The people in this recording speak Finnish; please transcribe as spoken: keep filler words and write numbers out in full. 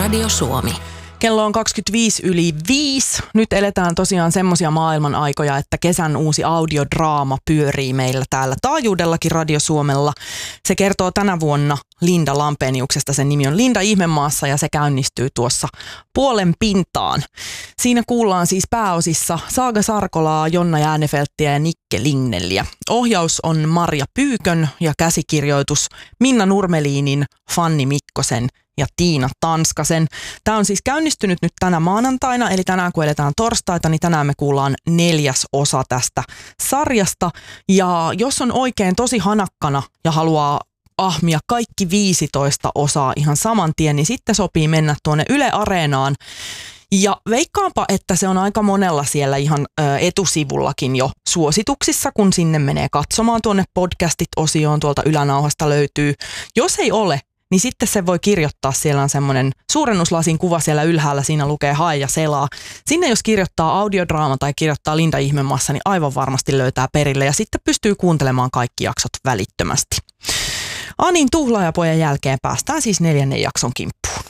Radio Suomi. Kello on kaksikymmentäviisi yli viisi. Nyt eletään tosiaan semmoisia maailman aikoja, että kesän uusi audiodraama pyörii meillä täällä taajuudellakin Radio Suomella. Se kertoo tänä vuonna Linda Lampeniuksesta. Sen nimi on Linda Ihmemaassa ja se käynnistyy tuossa puolen pintaan. Siinä kuullaan siis pääosissa Saaga Sarkolaa, Jonna Jäänefelttiä ja Nikke Lignelliä. Ohjaus on Marja Pyykön ja käsikirjoitus Minna Nurmelinin, Fanni Mikkosen ja Tiina Tanskasen. Tämä on siis käynnistynyt nyt tänä maanantaina, eli tänään kun eletään torstaita, niin tänään me kuullaan neljäs osa tästä sarjasta. Ja jos on oikein tosi hanakkana ja haluaa ahmia kaikki viisitoista osaa ihan saman tien, niin sitten sopii mennä tuonne Yle Areenaan. Ja veikkaanpa, että se on aika monella siellä ihan ö, etusivullakin jo suosituksissa, kun sinne menee katsomaan tuonne podcastit-osioon, tuolta ylänauhasta löytyy. Jos ei ole, niin sitten se voi kirjoittaa, siellä on semmoinen suurennuslasin kuva siellä ylhäällä, siinä lukee hae ja selaa. Sinne jos kirjoittaa audiodraama tai kirjoittaa Linda Ihmemaassa, niin aivan varmasti löytää perille ja sitten pystyy kuuntelemaan kaikki jaksot välittömästi. Anin Tuhlaajapojan jälkeen päästään siis neljännen jakson kimppuun.